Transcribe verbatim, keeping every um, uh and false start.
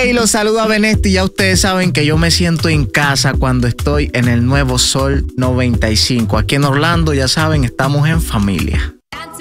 Hey, los saluda Benesti. Ya ustedes saben que yo me siento en casa cuando estoy en el nuevo Sol noventa y cinco. Aquí en Orlando, ya saben, estamos en familia.